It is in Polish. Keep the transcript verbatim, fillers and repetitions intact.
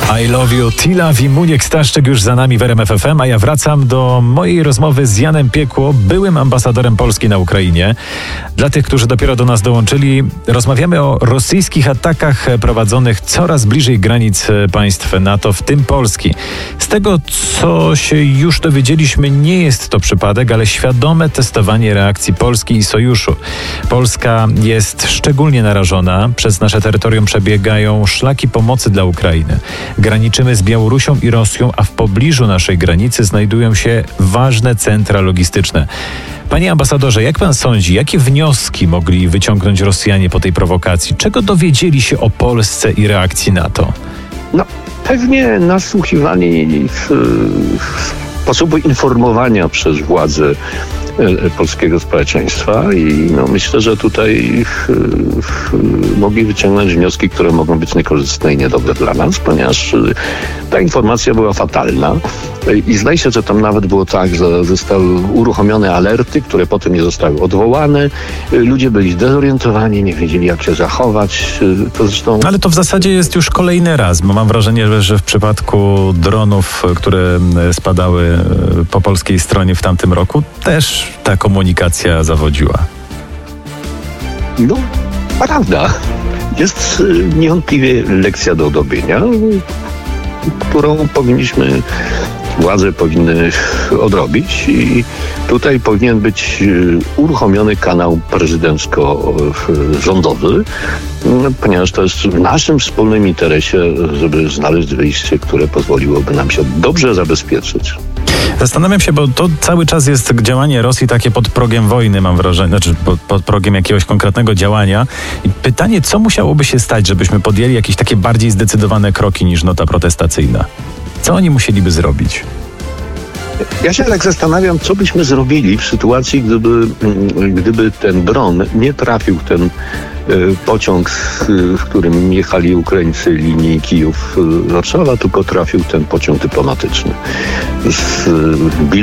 I love you, Tilaw i Muniek Staszczyk już za nami w R M F F M, a ja wracam do mojej rozmowy z Janem Piekło, byłym ambasadorem Polski na Ukrainie. Dla tych, którzy dopiero do nas dołączyli, rozmawiamy o rosyjskich atakach prowadzonych coraz bliżej granic państw NATO, w tym Polski. Z tego, co się już dowiedzieliśmy, nie jest to przypadek, ale świadome testowanie reakcji Polski i Sojuszu. Polska jest szczególnie narażona. Przez nasze terytorium przebiegają szlaki pomocy dla Ukrainy. Graniczymy z Białorusią i Rosją, a w pobliżu naszej granicy znajdują się ważne centra logistyczne. Panie ambasadorze, jak pan sądzi, jakie wnioski mogli wyciągnąć Rosjanie po tej prowokacji? Czego dowiedzieli się o Polsce i reakcji NATO? No, pewnie nasłuchiwali sposobu informowania przez władze polskiego społeczeństwa i no, myślę, że tutaj mogli wyciągnąć wnioski, które mogą być niekorzystne i niedobre dla nas, ponieważ ta informacja była fatalna i zdaje się, że tam nawet było tak, że zostały uruchomione alerty, które potem nie zostały odwołane. Ludzie byli zdezorientowani, nie wiedzieli, jak się zachować. To zresztą... Ale to w zasadzie jest już kolejny raz, bo mam wrażenie, że w przypadku dronów, które spadały po polskiej stronie w tamtym roku, też ta komunikacja zawodziła. No, prawda. Jest niewątpliwie lekcja do odrobienia, którą powinniśmy, władze powinny odrobić i tutaj powinien być uruchomiony kanał prezydencko-rządowy, ponieważ to jest w naszym wspólnym interesie, żeby znaleźć wyjście, które pozwoliłoby nam się dobrze zabezpieczyć. Zastanawiam się, bo to cały czas jest działanie Rosji takie pod progiem wojny, mam wrażenie, znaczy pod, pod progiem jakiegoś konkretnego działania. I pytanie, co musiałoby się stać, żebyśmy podjęli jakieś takie bardziej zdecydowane kroki niż nota protestacyjna? Co oni musieliby zrobić? Ja się tak zastanawiam, co byśmy zrobili w sytuacji, gdyby, gdyby ten dron nie trafił w ten pociąg, w którym jechali Ukraińcy linii Kijów-Warszawa, tylko trafił ten pociąg dyplomatyczny z